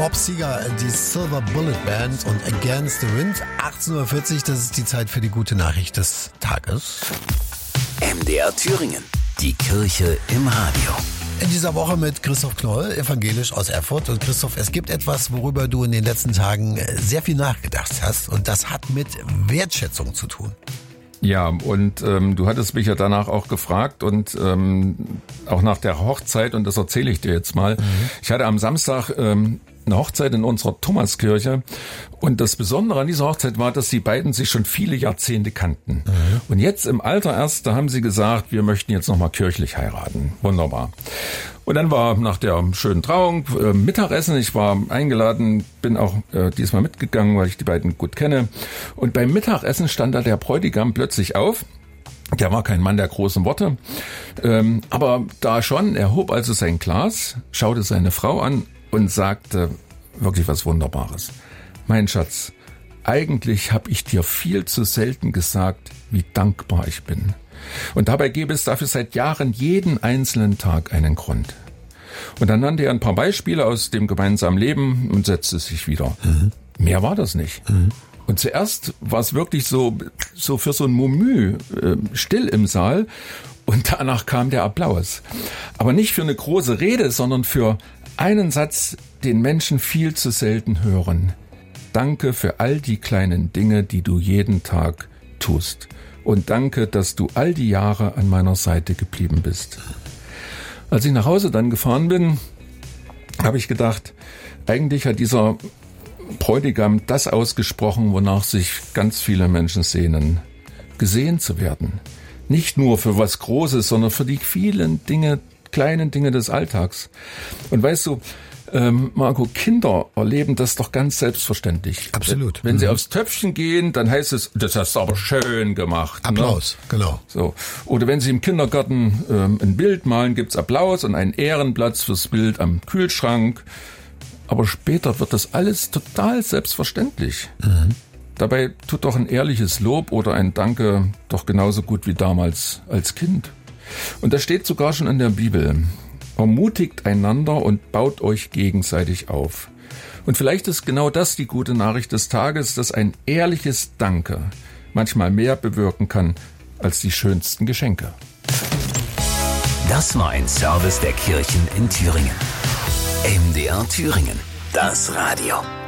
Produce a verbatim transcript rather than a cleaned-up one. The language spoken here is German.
Bob Seger, die Silver Bullet Band und Against the Wind. achtzehn Uhr vierzig, das ist die Zeit für die gute Nachricht des Tages. M D R Thüringen, die Kirche im Radio. In dieser Woche mit Christoph Knoll, evangelisch aus Erfurt. Und Christoph, es gibt etwas, worüber du in den letzten Tagen sehr viel nachgedacht hast. Und das hat mit Wertschätzung zu tun. Ja, und ähm, du hattest mich ja danach auch gefragt und ähm, auch nach der Hochzeit, und das erzähle ich dir jetzt mal. Mhm. Ich hatte am Samstag ähm, eine Hochzeit in unserer Thomaskirche, und das Besondere an dieser Hochzeit war, dass die beiden sich schon viele Jahrzehnte kannten. Mhm. Und jetzt im Alter erst, da haben sie gesagt, wir möchten jetzt nochmal kirchlich heiraten. Wunderbar. Und dann war nach der schönen Trauung äh, Mittagessen. Ich war eingeladen, bin auch äh, diesmal mitgegangen, weil ich die beiden gut kenne. Und beim Mittagessen stand da der Bräutigam plötzlich auf. Der war kein Mann der großen Worte, ähm, aber da schon, er hob also sein Glas, schaute seine Frau an und sagte wirklich was Wunderbares. Mein Schatz, eigentlich habe ich dir viel zu selten gesagt, wie dankbar ich bin. Und dabei gäbe es dafür seit Jahren jeden einzelnen Tag einen Grund. Und dann nannte er ein paar Beispiele aus dem gemeinsamen Leben und setzte sich wieder. Mhm. Mehr war das nicht. Mhm. Und zuerst war es wirklich so, so für so ein Mumü äh, still im Saal, und danach kam der Applaus. Aber nicht für eine große Rede, sondern für einen Satz, den Menschen viel zu selten hören. Danke für all die kleinen Dinge, die du jeden Tag tust. Und danke, dass du all die Jahre an meiner Seite geblieben bist. Als ich nach Hause dann gefahren bin, habe ich gedacht, eigentlich hat dieser Bräutigam das ausgesprochen, wonach sich ganz viele Menschen sehnen. Gesehen zu werden. Nicht nur für was Großes, sondern für die vielen Dinge, kleinen Dinge des Alltags. Und weißt du, Ähm, Marco, Kinder erleben das doch ganz selbstverständlich. Absolut. Wenn, wenn sie mhm. aufs Töpfchen gehen, dann heißt es, das hast du aber schön gemacht. Applaus, ne? Genau. So. Oder wenn sie im Kindergarten ähm, ein Bild malen, gibt's Applaus und einen Ehrenplatz fürs Bild am Kühlschrank. Aber später wird das alles total selbstverständlich. Mhm. Dabei tut doch ein ehrliches Lob oder ein Danke doch genauso gut wie damals als Kind. Und das steht sogar schon in der Bibel. Ermutigt einander und baut euch gegenseitig auf. Und vielleicht ist genau das die gute Nachricht des Tages, dass ein ehrliches Danke manchmal mehr bewirken kann als die schönsten Geschenke. Das war ein Service der Kirchen in Thüringen. M D R Thüringen, das Radio.